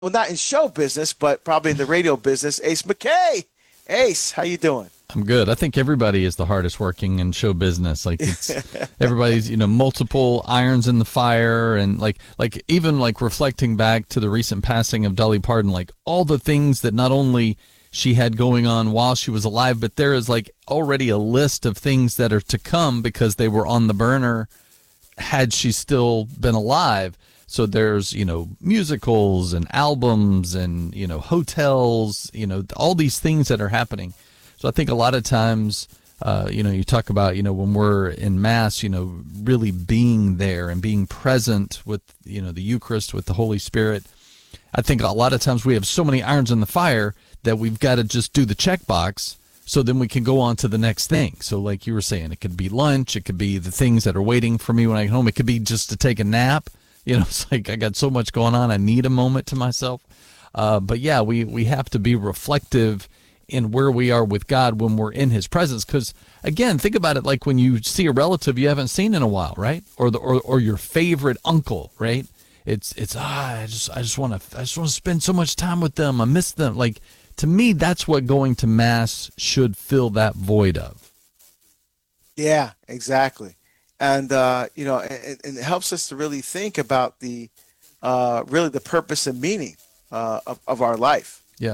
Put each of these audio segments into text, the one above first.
well, not in show business, but probably in the radio business, Ace McKay. Ace, how you doing? I'm good. I think everybody is the hardest working in show business. Like it's everybody's, multiple irons in the fire, and like even like reflecting back to the recent passing of Dolly Parton, like all the things that not only she had going on while she was alive, but there is like already a list of things that are to come because they were on the burner had she still been alive. So there's, musicals and albums and, hotels, all these things that are happening. So I think a lot of times, you talk about, when we're in Mass, really being there and being present with, the Eucharist, with the Holy Spirit. I think a lot of times we have so many irons in the fire that we've got to just do the checkbox so then we can go on to the next thing. So like you were saying, it could be lunch, it could be the things that are waiting for me when I get home, it could be just to take a nap. It's like I got so much going on, I need a moment to myself. But yeah, we have to be reflective in where we are with God when we're in his presence. Because again, think about it like when you see a relative you haven't seen in a while, right? Or your favorite uncle, right? I just want to spend so much time with them. I miss them. Like, to me, that's what going to Mass should fill that void of. Yeah, exactly. And and it helps us to really think about the really the purpose and meaning of our life. Yeah.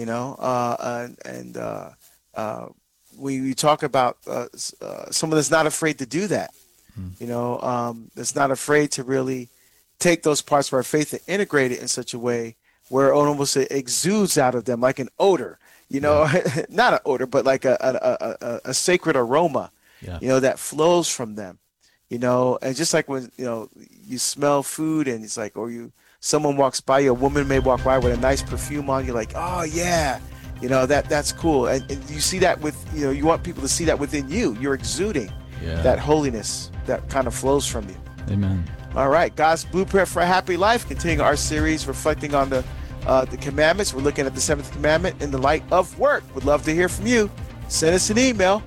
We talk about someone that's not afraid to do that. That's not afraid to really take those parts of our faith and integrate it in such a way where it almost exudes out of them like an odor. Not an odor, but like a sacred aroma. Yeah. That flows from them. And just like when you smell food and it's like, someone walks by you, a woman may walk by with a nice perfume on, you're like, oh yeah, that's cool. And you see that with, you want people to see that within you. You're exuding that holiness that kind of flows from you. Amen. All right, God's Blueprint for a Happy Life, continuing our series reflecting on the commandments. We're looking at the seventh commandment in the light of work. Would love to hear from you. Send us an email,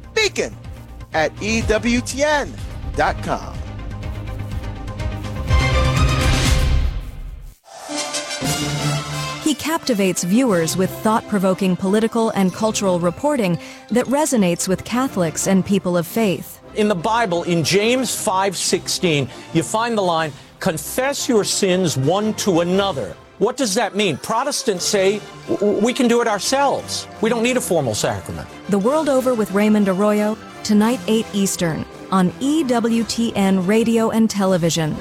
beacon@ewtn.com. He captivates viewers with thought-provoking political and cultural reporting that resonates with Catholics and people of faith. In the Bible, in James 5:16, you find the line, confess your sins one to another. What does that mean? Protestants say we can do it ourselves. We don't need a formal sacrament. The World Over with Raymond Arroyo, tonight 8 Eastern, on EWTN Radio and Television.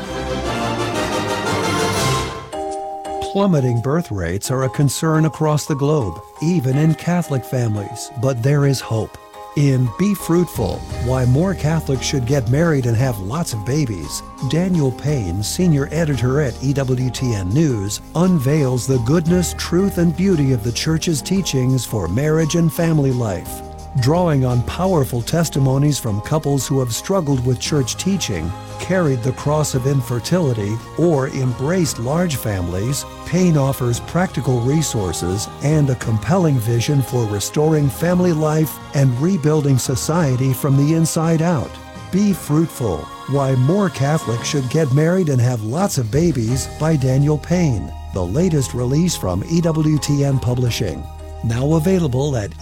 Plummeting birth rates are a concern across the globe, even in Catholic families, but there is hope. In Be Fruitful, Why More Catholics Should Get Married and Have Lots of Babies, Daniel Payne, senior editor at EWTN News, unveils the goodness, truth, and beauty of the Church's teachings for marriage and family life. Drawing on powerful testimonies from couples who have struggled with church teaching, carried the cross of infertility, or embraced large families, Payne offers practical resources and a compelling vision for restoring family life and rebuilding society from the inside out. Be Fruitful, Why More Catholics Should Get Married and Have Lots of Babies by Daniel Payne, the latest release from EWTN Publishing. Now available at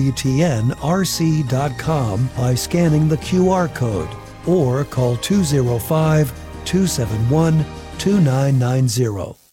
EWTNRC.com by scanning the QR code or call 205-271-2990.